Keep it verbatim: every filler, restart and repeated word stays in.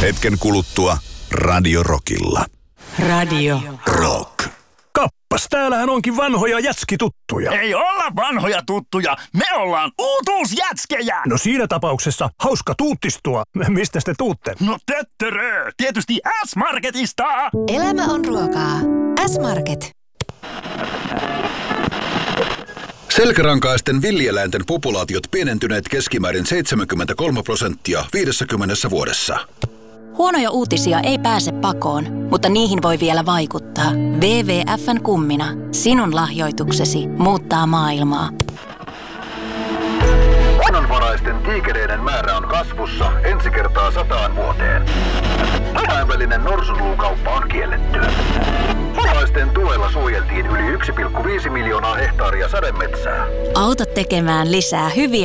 Hetken kuluttua Radio Rockilla. Radio Rock. Kappas, täällähän onkin vanhoja jätskituttuja. Ei olla vanhoja tuttuja, me ollaan uutuusjätskejä! No siinä tapauksessa hauska tuuttistua. Mistä te tuutte? No töttörö, tietysti S-Marketista! Elämä on ruokaa. S-Market. Selkärankaisten villieläinten populaatiot pienentyneet keskimäärin seitsemänkymmentäkolme prosenttia viidessäkymmenessä vuodessa. Huonoja uutisia ei pääse pakoon, mutta niihin voi vielä vaikuttaa. W W F:n kummina. Sinun lahjoituksesi muuttaa maailmaa. Luonnonvaraisten tiikereiden määrä on kasvussa ensi kertaa sataan vuoteen. Kansainvälinen norsunluukauppa on kielletty. Suomalaisten tuella suojeltiin yli yksi pilkku viisi miljoonaa hehtaaria sademetsää. Auta tekemään lisää hyviä